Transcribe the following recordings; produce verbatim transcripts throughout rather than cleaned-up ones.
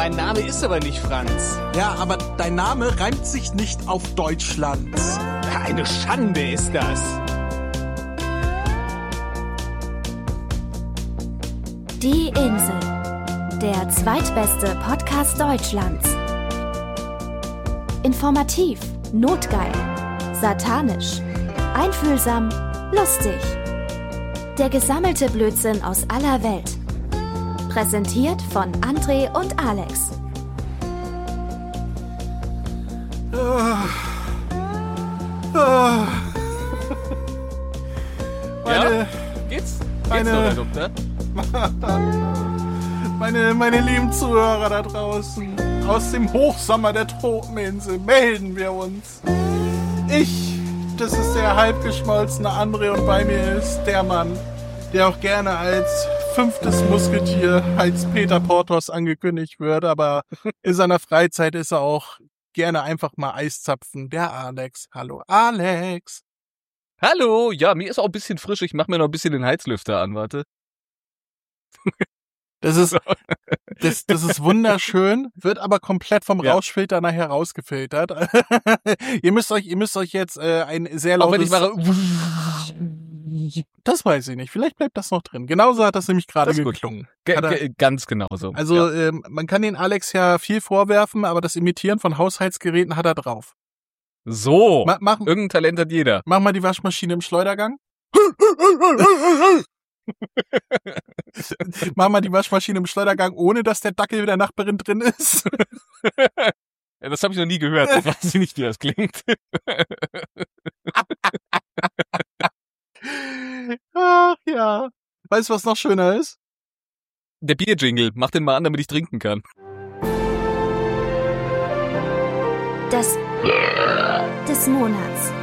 mein Name ist aber nicht Franz. Ja, aber dein Name reimt sich nicht auf Deutschland. Eine Schande ist das. Die Insel, der zweitbeste Podcast Deutschlands. Informativ, notgeil, satanisch, einfühlsam, lustig. Der gesammelte Blödsinn aus aller Welt. Präsentiert von André und Alex. Ah. Ah. Meine, Ja? Geht's? Geht's meine- noch, Herr Doktor? meine, meine lieben Zuhörer da draußen, aus dem Hochsommer der Tropeninsel melden wir uns. Ich, das ist der halbgeschmolzene André und bei mir ist der Mann, der auch gerne als fünftes Musketier als Peter Porthos angekündigt wird, aber in seiner Freizeit ist er auch gerne einfach mal Eiszapfen. Der Alex. Hallo Alex. Hallo, ja, mir ist auch ein bisschen frisch. Ich mach mir noch ein bisschen den Heizlüfter an, warte. Das ist, das, das ist wunderschön, wird aber komplett vom Ja. Rauschfilter nachher rausgefiltert. ihr müsst euch, ihr müsst euch jetzt äh, ein sehr Auch wenn lautes... ich mache... Das weiß ich nicht. Vielleicht bleibt das noch drin. Genauso hat das nämlich gerade Das ist gut. geklungen. Ge- Hat er- ge- ganz genauso. Also ja. ähm, man kann den Alex ja viel vorwerfen, aber das Imitieren von Haushaltsgeräten hat er drauf. So, Ma mach, irgendein Talent hat jeder. mach mal die Waschmaschine im Schleudergang. Mach mal die Waschmaschine im Schleudergang, ohne dass der Dackel der Nachbarin drin ist. Ja, das habe ich noch nie gehört. Ich weiß nicht, wie das klingt. Ach ja. Weißt du, was noch schöner ist? Der Bierjingle, mach den mal an, damit ich trinken kann. Das des Monats.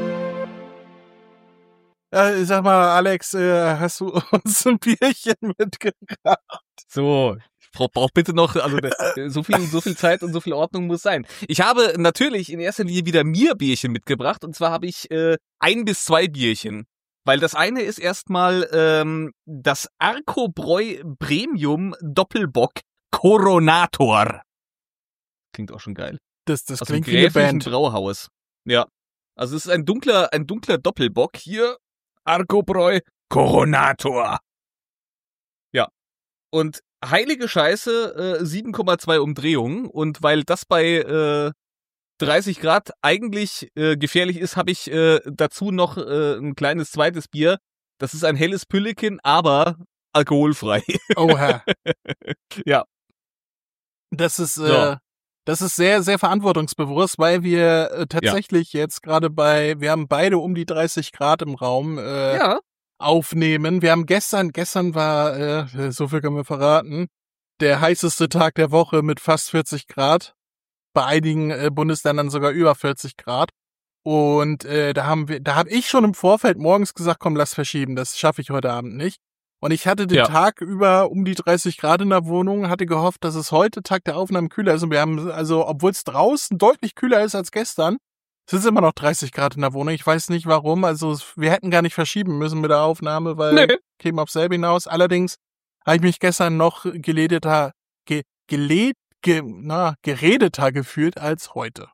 Äh, sag mal, Alex, äh, hast du uns ein Bierchen mitgebracht? So, ich brauch, brauch bitte noch, also das, so viel, so viel Zeit und so viel Ordnung muss sein. Ich habe natürlich in erster Linie wieder mir Bierchen mitgebracht und zwar habe ich äh, ein bis zwei Bierchen. Weil das eine ist erstmal ähm, das Arco-Bräu Premium Doppelbock Coronator. Klingt auch schon geil. Das, das Aus dem klingt wie eine gräflichen Band. Brauhaus. Ja. Also es ist ein dunkler, ein dunkler Doppelbock. Hier Arco-Bräu Coronator. Ja. Und heilige Scheiße, äh, sieben Komma zwei Umdrehungen. Und weil das bei äh, dreißig Grad eigentlich äh, gefährlich ist, habe ich äh, dazu noch äh, ein kleines zweites Bier. Das ist ein helles Pülliken, aber alkoholfrei. Oha. Ja. Das ist, äh, So. das ist sehr, sehr verantwortungsbewusst, weil wir äh, tatsächlich jetzt gerade bei, wir haben beide um die dreißig Grad im Raum äh, Ja. aufnehmen. Wir haben gestern, gestern war, äh, so viel können wir verraten, der heißeste Tag der Woche mit fast vierzig Grad. Bei einigen äh, Bundesländern sogar über vierzig Grad. Und äh, da haben wir, da habe ich schon im Vorfeld morgens gesagt, komm, lass verschieben, das schaffe ich heute Abend nicht. Und ich hatte den Ja. Tag über um die dreißig Grad in der Wohnung, hatte gehofft, dass es heute Tag der Aufnahme kühler ist. Und wir haben, also obwohl es draußen deutlich kühler ist als gestern, es ist immer noch dreißig Grad in der Wohnung. Ich weiß nicht warum. Also es- wir hätten gar nicht verschieben müssen mit der Aufnahme, weil Nee. käme auf selbe hinaus. Allerdings habe ich mich gestern noch geledeter, ge, geled, ge, na, geredeter gefühlt als heute.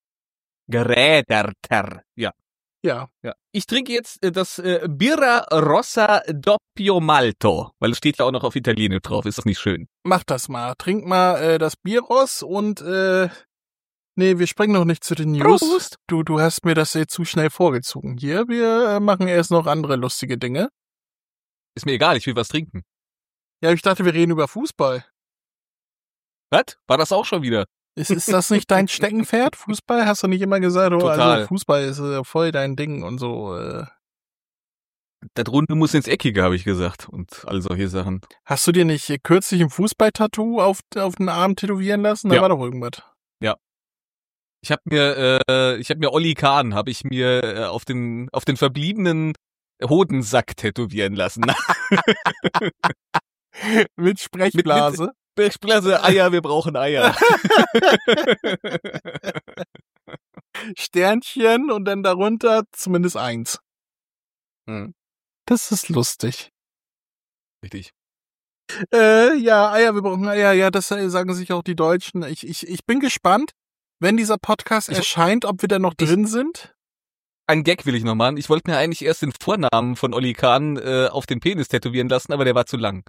Geräderter. Ja. Ja. Ja. Ich trinke jetzt äh, das äh, Birra Rossa Doppio Malto, weil es steht ja auch noch auf Italienisch drauf. Ist das nicht schön? Mach das mal. Trink mal äh, das Bieros und äh, nee, wir springen noch nicht zu den News. Prost. Du, du hast mir das jetzt zu schnell vorgezogen. Hier, wir äh, machen erst noch andere lustige Dinge. Ist mir egal, ich will was trinken. Ja, ich dachte, wir reden über Fußball. Was? War das auch schon wieder? Ist, ist das nicht dein Steckenpferd? Fußball? Hast du nicht immer gesagt, oh, Total. also Fußball ist äh, voll dein Ding und so. Äh. Das Runde muss ins Eckige, habe ich gesagt. Und all solche Sachen. Hast du dir nicht äh, kürzlich ein Fußball-Tattoo auf, auf den Arm tätowieren lassen? Da Ja. war doch irgendwas. Ich habe mir, äh, ich habe mir Olli Kahn, habe ich mir äh, auf den, auf den verbliebenen Hodensack tätowieren lassen. Mit Sprechblase. Blase, Eier, wir brauchen Eier. Sternchen und dann darunter zumindest eins. Hm, Das ist lustig. richtig. Äh, ja, Eier, wir brauchen Eier, ja, das äh, sagen sich auch die Deutschen. Ich, ich, ich bin gespannt, wenn dieser Podcast Ich- erscheint, ob wir da noch ich- drin sind. Ein Gag will ich noch machen. Ich wollte mir eigentlich erst den Vornamen von Olli Kahn äh, auf den Penis tätowieren lassen, aber der war zu lang.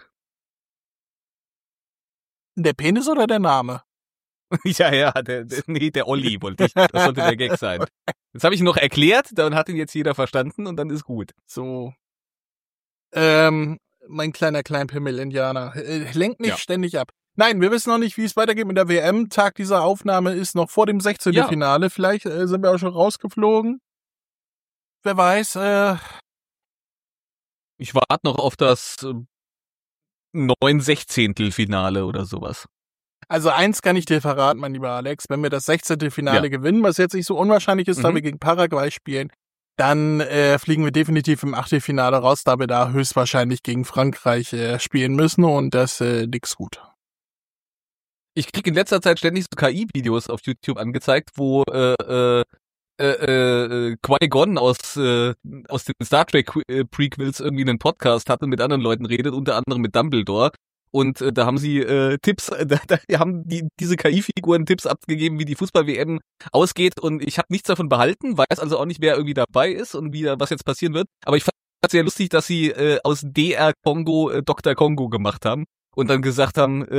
Der Penis oder der Name? ja, ja, der, der, nee, der Olli wollte ich. Das sollte der Gag sein. Das habe ich noch erklärt, dann hat ihn jetzt jeder verstanden und dann ist gut. So. Ähm, mein kleiner Kleinpimmel-Indianer. Äh, lenkt nicht Ja. ständig ab. Nein, wir wissen noch nicht, wie es weitergeht mit der W M. Tag dieser Aufnahme ist noch vor dem sechzehnten Ja. Finale. Vielleicht äh, sind wir auch schon rausgeflogen. Wer weiß, äh, Ich warte noch auf das äh, neun Sechzehntel Finale oder sowas. also eins kann ich dir verraten, mein lieber Alex. Wenn wir das sechzehnte Finale Ja. gewinnen, was jetzt nicht so unwahrscheinlich ist, da Mhm. wir gegen Paraguay spielen, dann äh, fliegen wir definitiv im Achtelfinale raus, da wir da höchstwahrscheinlich gegen Frankreich äh, spielen müssen und das äh, nix gut. Ich krieg in letzter Zeit ständig so K I-Videos auf YouTube angezeigt, wo äh, äh, äh, äh, Qui-Gon aus äh, aus den Star Trek äh, Prequels irgendwie einen Podcast hat und mit anderen Leuten redet, unter anderem mit Dumbledore. Und äh, da haben sie äh, Tipps, äh, da, da haben die diese K I-Figuren Tipps abgegeben, wie die Fußball-W M ausgeht. Und ich habe nichts davon behalten, weiß also auch nicht, wer irgendwie dabei ist und wie da, was jetzt passieren wird. Aber ich fand es sehr lustig, dass sie äh, aus D R Kongo äh, Doktor Kongo gemacht haben und dann gesagt haben, äh,